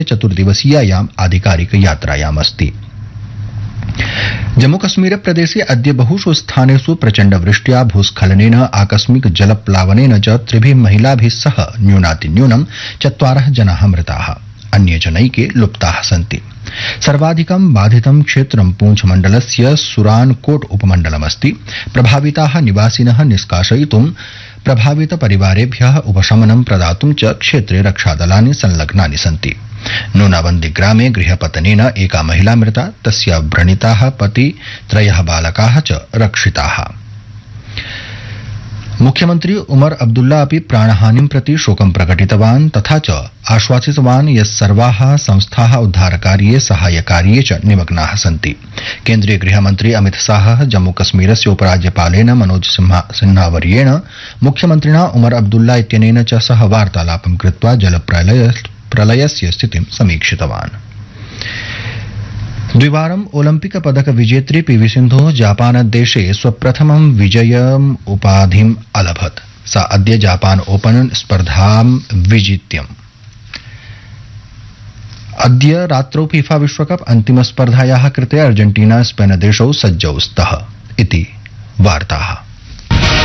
चतुर्दिवसीयायाम् आधिकारिक यात्रायामस्ति। जम्मूकश्मीर प्रदेशे अद्य बहुषु स्थानेषु प्रचण्ड वृष्ट्या भूस्खलनेन आकस्मिक जलप्लावनेन च त्रिभिः महिलाभिः सह न्यूनातिन्यूनं 4 जनाः मृताः, अन्ये जनैके लुप्ताः सन्ति। सर्वाधिकं बाधितं क्षेत्रं पूंछ मण्डलस्य सुरानकोट उपमण्डलमस्ति। प्रभाविताः निवासिनः निष्कासयितुं प्रभावित परिवारेभ्यः उपशमनं प्रदातुं च क्षेत्रे रक्षादलानि संलग्नानि सन्ति। नूनाबन्दी ग्रामे गृहपतनेन एका महिला मृता, तस्याः व्रणिताः पति 3 बालकाः च रक्षिताः। मुख्यमंत्री उमर अब्दुल्ला अपि प्राणहानिं प्रति शोकं प्रकटितवान् तथा च आश्वासितवान् यत् सर्वाः संस्थाः उद्धारकार्ये साहाय्यकार्ये च निमग्नाः सन्ति। केन्द्रीय गृहमन्त्री अमित शाहः जम्मूकश्मीरस्य उपराज्यपालेन मनोज सिन्हावर्येण मुख्यमन्त्रिणा उमर अब्दुल्ला इत्यनेन च सह वार्तालापं कृत्वा जलप्रलयस्य स्थितिं समीक्षितवान्। द्विवारं ओलंपिक पदक विजेत्री पीवी सिन्धुः जापानदेशे स्वप्रथमं विजयम् उपाधिम् अलभत्। सा अद्य जापान ओपन स्पर्धां विजित्यम्। अद्य रात्रौ फीफा विश्वकप अन्तिमस्पर्धायाः कृते अर्जेंटीना स्पेन देशौ सज्जौ स्तः इति वार्ताः।